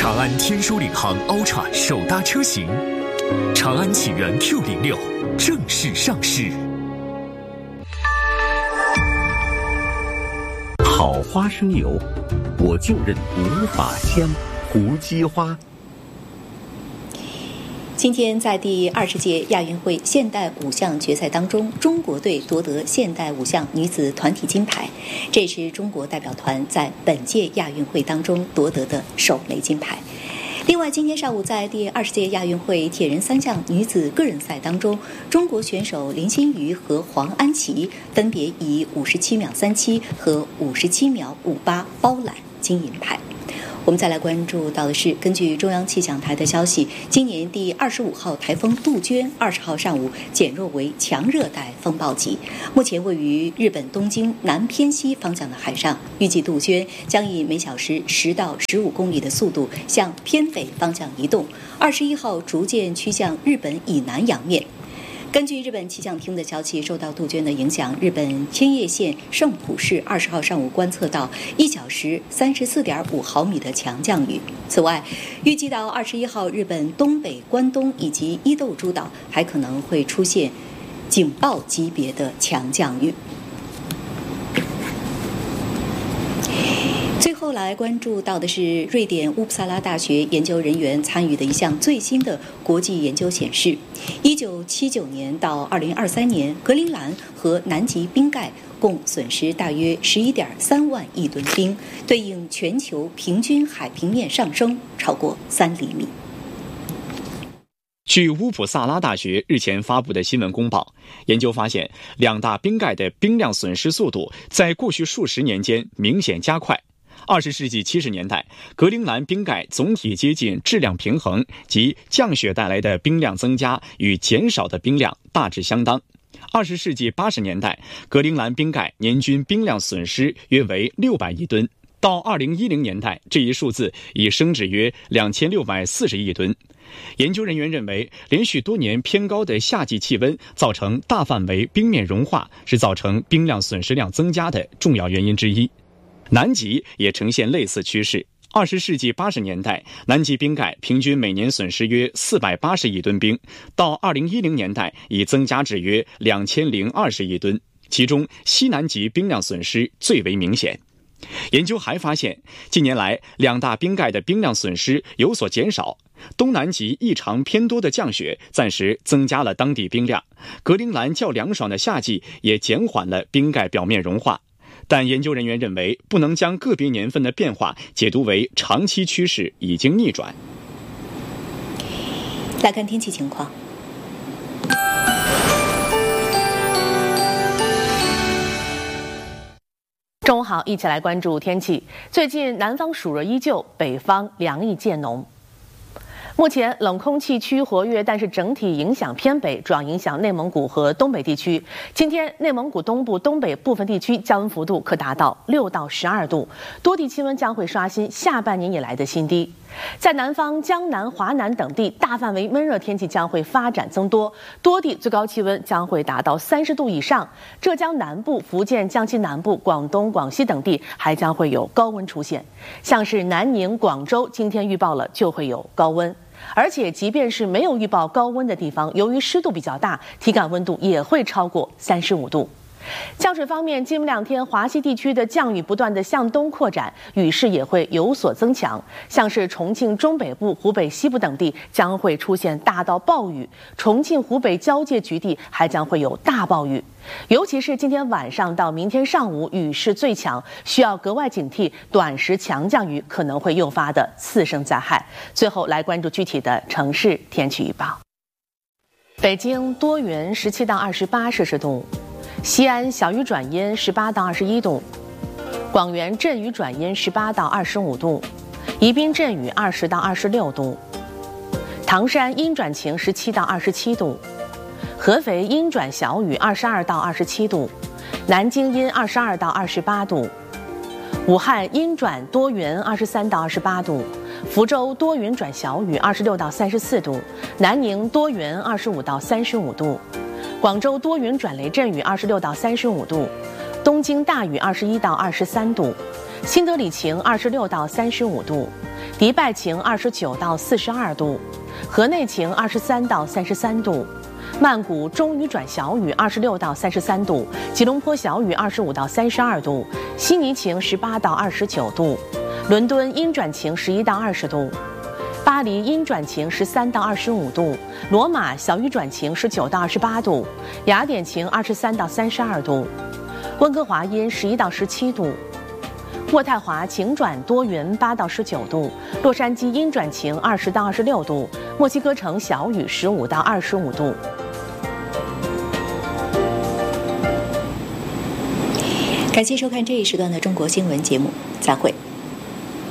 长安天书领航 Ultra 首搭车型，长安启源 Q06正式上市。 好花生油，我就认无法香。胡姬花。 今天在第20届亚运会现代五项决赛当中，中国队夺得现代五项女子团体金牌，这也是中国代表团在本届亚运会当中夺得的首枚金牌。另外，今天上午在第20届亚运会铁人3项女子个人赛当中，中国选手林心如和黄安琪分别以57秒37和57秒58包揽金银牌。我们再来关注到的是，根据中央气象台的消息，今年第25号台风杜鹃20号上午减弱为强热带风暴级，目前位于日本东京南偏西方向的海上，预计杜鹃将以每小时10到15公里的速度向偏北方向移动，21号逐渐趋向日本以南洋面。根据日本气象厅的消息，受到杜鹃的影响，日本千叶县圣浦市20号上午观测到1小时34.5毫米的强降雨。此外，预计到21号，日本东北、关东以及伊豆诸岛还可能会出现警报级别的强降雨。最后来关注到的是瑞典乌普萨拉大学研究人员参与的一项最新的国际研究显示，1979年到2023年，格陵兰和南极冰盖共损失大约11.3万亿吨冰，对应全球平均海平面上升超过3厘米。 据乌普萨拉大学日前发布的新闻公报，研究发现，两大冰盖的冰量损失速度在过去数十年间明显加快。20世纪70年代，格陵兰冰盖总体接近质量平衡，即降雪带来的冰量增加与减少的冰量大致相当。20世纪80年代，格陵兰冰盖年均冰量损失约为600亿吨，到2010年代，这一数字已升至约2640亿吨。研究人员认为，连续多年偏高的夏季气温造成大范围冰面融化，是造成冰量损失量增加的重要原因之一。南极也呈现类似趋势。20世纪80年代，南极冰盖平均每年损失约480亿吨冰，到2010年代已增加至约2020亿吨，其中西南极冰量损失最为明显。研究还发现，近年来两大冰盖的冰量损失有所减少，东南极异常偏多的降雪暂时增加了当地冰量，格陵兰较凉爽的夏季也减缓了冰盖表面融化。但研究人员认为，不能将个别年份的变化解读为长期趋势已经逆转。 来看天气情况。 中午好，一起来关注天气。最近南方暑热依旧，北方凉意渐浓。目前冷空气趋于活跃，但是整体影响偏北，主要影响内蒙古和东北地区。今天内蒙古东部、东北部分地区降温幅度可达到6到12度，多地气温将会刷新下半年以来的新低。在南方江南、华南等地，大范围闷热天气将会发展增多，多地最高气温将会达到30度以上。浙江南部、福建、江西南部、广东、广西等地还将会有高温出现，像是南宁、广州今天预报了就会有高温。而且即便是没有预报高温的地方，由于湿度比较大，体感温度也会超过35度。降水方面，近2天华西地区的降雨不断的向东扩展，雨势也会有所增强，像是重庆中北部、湖北西部等地将会出现大到暴雨，重庆湖北交界局地还将会有大暴雨。尤其是今天晚上到明天上午雨势最强，需要格外警惕短时强降雨可能会诱发的次生灾害。最后来关注具体的城市天气预报。北京多云17到28摄氏度，西安小雨转阴18到21度，广元阵雨转阴18到25度，宜宾阵雨20到26度，唐山阴转晴17到27度，合肥阴转小雨22到27度，南京阴22到28度，武汉阴转多云23到28度，福州多云转小雨26到34度，南宁多云25到35度，广州多云转雷阵雨26到35度，东京大雨21到23度，新德里晴26到35度， 迪拜晴29到42度，河内晴23到33度，曼谷中雨转小雨26到33度，吉隆坡小雨25到32度，悉尼晴18到29度，伦敦阴转晴11到20度，巴黎阴转晴13到25度，罗马小雨转晴19到28度，雅典晴23到32度，温哥华阴11到17度，渥太华晴转多云8到19度，洛杉矶阴转晴20到26度，墨西哥城小雨15到25度。 感谢收看这一时段的中国新闻节目，再会。